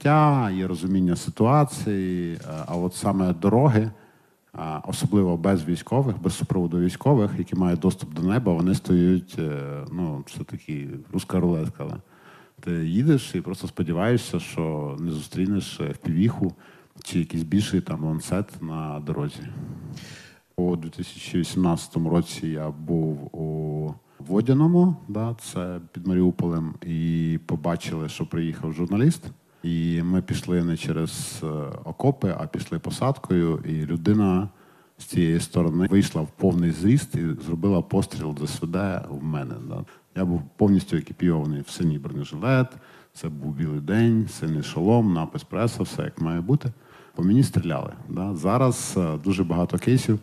життя, є розуміння ситуації, а от саме дороги, особливо без військових, без супроводу військових, які мають доступ до неба, вони стають, це такі руська рулетка. Але ти їдеш і просто сподіваєшся, що не зустрінеш впівіху чи якийсь більший там ланцет на дорозі. У 2018 році я був у Водяному, це під Маріуполем, і побачили, що приїхав журналіст. І ми пішли не через окопи, а пішли посадкою, і людина з цієї сторони вийшла в повний зріст і зробила постріл ДСВД в мене. Я був повністю екіпійований в синій бронежилет, це був білий день, синій шолом, напис преса, все як має бути. По мені стріляли. Зараз дуже багато кейсів,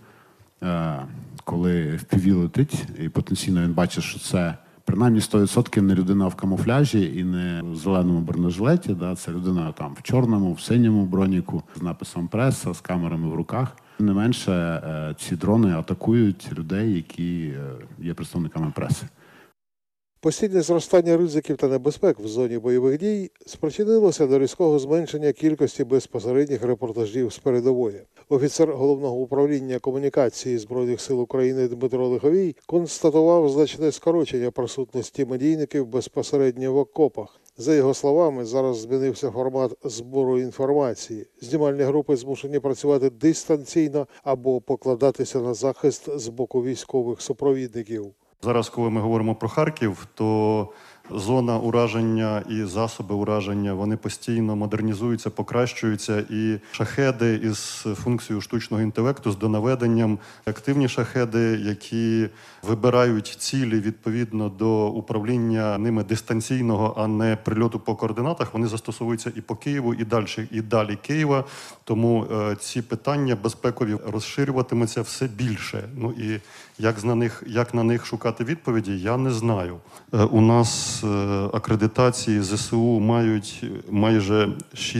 коли FPV летить, і потенційно він бачить, що це принаймні 100% не людина в камуфляжі і не в зеленому бронежилеті, це людина там в чорному, в синьому броніку, з написом преса, з камерами в руках. Не менше, ці дрони атакують людей, які є представниками преси. Постійне зростання ризиків та небезпек в зоні бойових дій спричинилося до різкого зменшення кількості безпосередніх репортажів з передової. Офіцер Головного управління комунікації Збройних сил України Дмитро Лиховій констатував значне скорочення присутності медійників безпосередньо в окопах. За його словами, зараз змінився формат збору інформації. Знімальні групи змушені працювати дистанційно або покладатися на захист з боку військових супровідників. Зараз, коли ми говоримо про Харків, то зона ураження і засоби ураження, вони постійно модернізуються, покращуються, і шахеди із функцією штучного інтелекту, з донаведенням, активні шахеди, які вибирають цілі відповідно до управління ними дистанційного, а не прильоту по координатах, вони застосовуються і по Києву, і далі Києва. Тому ці питання безпекові розширюватимуться все більше. І як на них шукати відповіді, я не знаю. У нас акредитації ЗСУ мають майже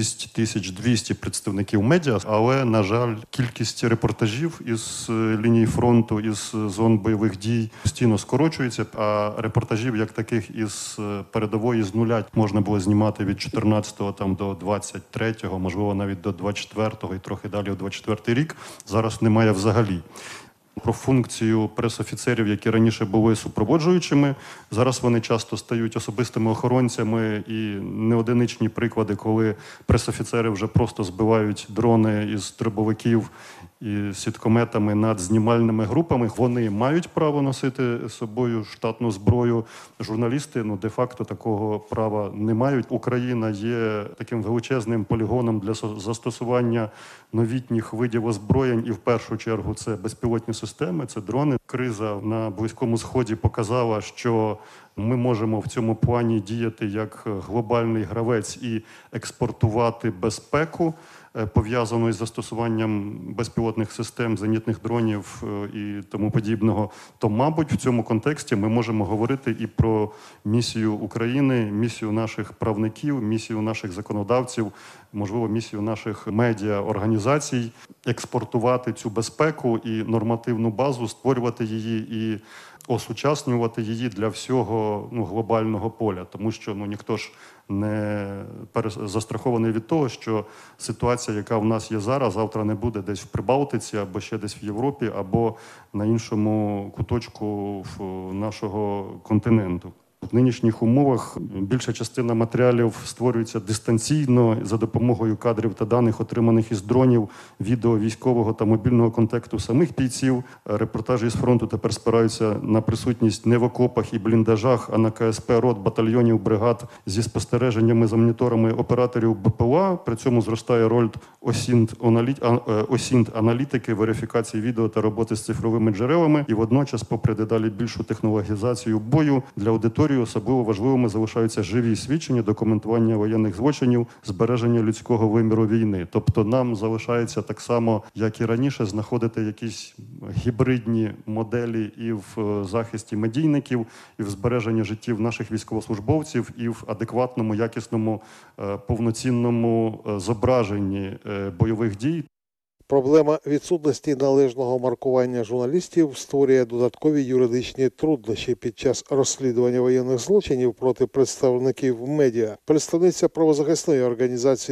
6200 представників медіа, але, на жаль, кількість репортажів із лінії фронту, із зон бойових дій постійно скорочується, а репортажів як таких із передової з нуля можна було знімати від 14-го до 23-го, можливо, навіть до 24-го і трохи далі у 24-й рік, зараз немає взагалі. Про функцію пресофіцерів, які раніше були супроводжуючими, зараз вони часто стають особистими охоронцями, і неодиничні приклади, коли пресофіцери вже просто збивають дрони із дробовиків і сіткометами над знімальними групами. Вони мають право носити з собою штатну зброю. Журналісти, де-факто такого права не мають. Україна є таким величезним полігоном для застосування новітніх видів озброєнь, і в першу чергу це безпілотні системи, це дрони. Криза на Близькому Сході показала, що ми можемо в цьому плані діяти як глобальний гравець і експортувати безпеку, пов'язану із застосуванням безпілотних систем, зенітних дронів і тому подібного, то, мабуть, в цьому контексті ми можемо говорити і про місію України, місію наших правників, місію наших законодавців, можливо, місію наших медіаорганізацій, експортувати цю безпеку і нормативну базу, створювати її і осучаснювати її для всього глобального поля. Тому що ніхто ж не застрахований від того, що ситуація, яка в нас є зараз, завтра не буде десь в Прибалтиці, або ще десь в Європі, або на іншому куточку нашого континенту. В нинішніх умовах більша частина матеріалів створюється дистанційно за допомогою кадрів та даних, отриманих із дронів, відео військового та мобільного контакту самих бійців. Репортажі з фронту тепер спираються на присутність не в окопах і бліндажах, а на КСП, рот, батальйонів, бригад зі спостереженнями за моніторами операторів БПЛА. При цьому зростає роль осінт-аналітики, верифікації відео та роботи з цифровими джерелами. І водночас, попри дедалі більшу технологізацію бою, для аудиторії особливо важливими залишаються живі свідчення, документування воєнних злочинів, збереження людського виміру війни. Тобто нам залишається так само, як і раніше, знаходити якісь гібридні моделі і в захисті медійників, і в збереженні життів наших військовослужбовців, і в адекватному, якісному, повноцінному зображенні бойових дій. Проблема відсутності належного маркування журналістів створює додаткові юридичні труднощі під час розслідування воєнних злочинів проти представників медіа. Представниця правозахисної організації